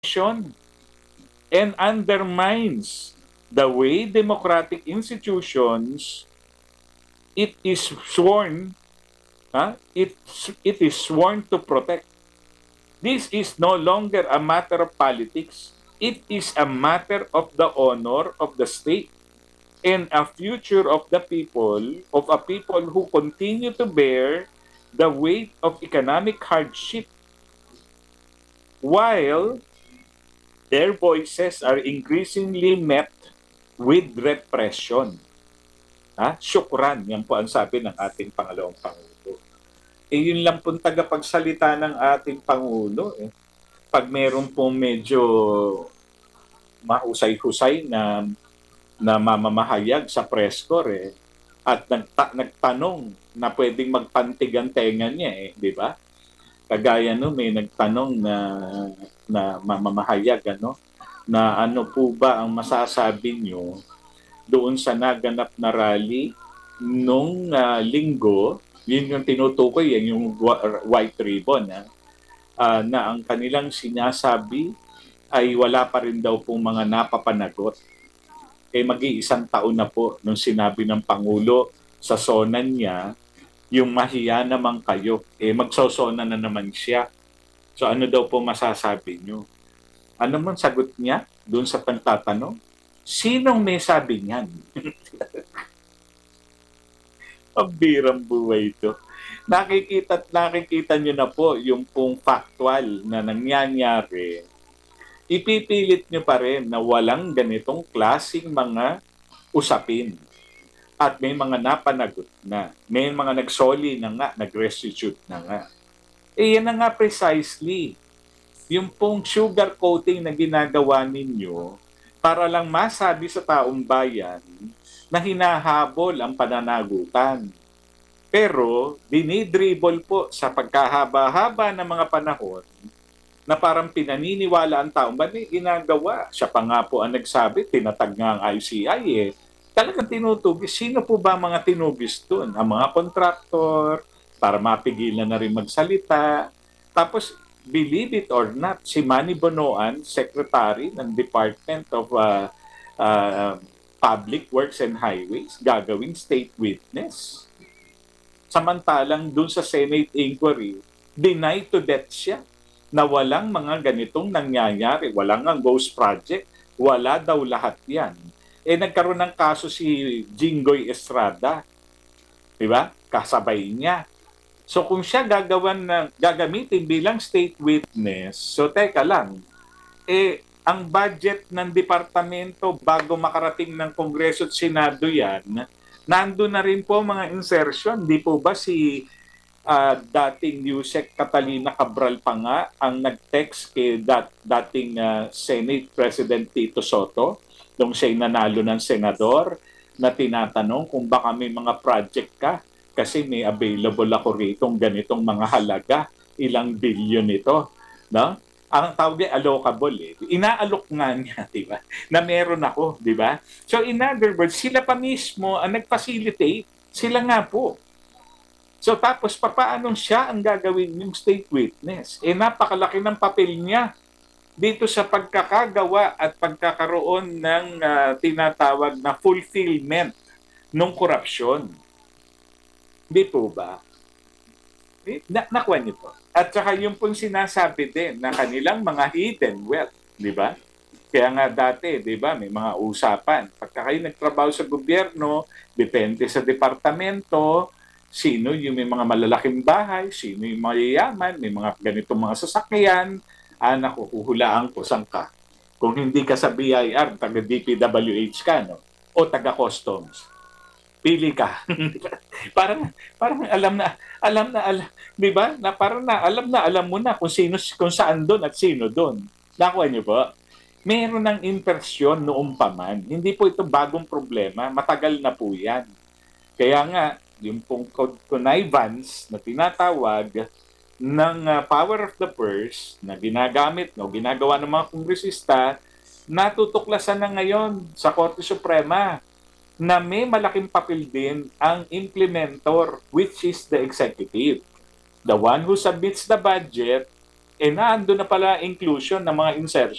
and undermines the way democratic institutions it is sworn it is sworn to protect. This is no longer a matter of politics. It is a matter of the honor of the state and a future of the people, of a people who continue to bear the weight of economic hardship while their voices are increasingly met with repression. Syukran, yan po ang sabi ng ating pangalawang Pangulo. Yun lang pong tagapagsalita ng ating Pangulo. Pag meron pong medyo mahusay-husay na mamamahayag sa press corps at nagtanong na pwedeng magpantig ang tenga niya di ba? Kagaya no may nagtanong na mamamahayag na ano po ba ang masasabi niyo doon sa naganap na rally nung linggo, yun yung tinutukoy yan yung white ribbon na ang kanilang sinasabi ay wala pa rin daw pong mga napapanagot. Mag-iisang taon na po nung sinabi ng Pangulo sa sonan niya, yung mahiya naman kayo, magsosona na naman siya. So ano daw po masasabi nyo? Ano man sagot niya doon sa pagtatanong? Sinong may sabi niyan? Ang birang buhay ito. Nakikita nyo na po yung pong factual na nangyayari. Ipipilit nyo pa rin na walang ganitong klaseng mga usapin. At may mga napanagot na. May mga nagsoli na nga, nag-restitute na nga. Yan na nga precisely. Yung pong sugar coating na ginagawa ninyo para lang masabi sa taong bayan na hinahabol ang pananagutan. Pero dinidribble po sa pagkahaba-haba ng mga panahon na parang pinaniniwala ang taong bayan, may ginagawa. Siya pa nga po ang nagsabi, tinatag nga ang ICI talagang tinutugis. Sino po ba mga tinugis doon? Ang mga kontraktor, para mapigilan na rin magsalita. Tapos, believe it or not, si Manny Bonoan, Secretary ng Department of Public Works and Highways, gagawing state witness. Samantalang doon sa Senate inquiry, deny to death siya na walang mga ganitong nangyayari, walang ang ghost project, wala daw lahat yan. Nagkaroon ng kaso si Jinggoy Estrada. Di ba? Kasabay niya. So kung siya gagamitin bilang state witness, so teka lang, ang budget ng departamento bago makarating ng Kongreso at Senado yan, nandun na rin po mga insertion. Di po ba si dating Yusek Catalina Cabral pa nga ang nag-text kay dating Senate President Tito Soto nung siya'y nanalo ng senador na tinatanong kung baka may mga project ka kasi may available ako ritong ganitong mga halaga, ilang billion ito. No? Ang tawag ay allocable. Inaalok nga niya, di ba? Na meron ako, di ba? So in other words, sila pa mismo ang nag-facilitate, sila nga po. So tapos papaano siya ang gagawin yung state witness? Napakalaki ng papel niya dito sa pagkakagawa at pagkakaroon ng tinatawag na fulfillment ng korupsyon. Di po ba? Nakuha niyo po. At saka yung pong sinasabi din na kanilang mga hidden wealth, di ba? Kaya nga dati, di ba, may mga usapan. Pagka kayo nagtrabaho sa gobyerno, depende sa departamento, sino yung may mga malalaking bahay, sino yung mayayaman, may mga ganitong mga sasakyan, naku, huhulaan ko, saan ka? Kung hindi ka sa BIR, taga-DPWH ka, no? O taga-customs. Pili ka. parang alam, di ba? Na parang alam mo na kung saan doon at sino doon. Nakuha niyo po? Meron ng impresyon noong paman. Hindi po ito bagong problema. Matagal na po yan. Kaya nga, yung pong connivance na tinatawag ng power of the purse na ginagamit, ginagawa ng mga kongresista, natutuklasan na ngayon sa Korte Suprema na may malaking papel din ang implementor, which is the executive. The one who submits the budget, eh naando na pala inclusion ng mga insertion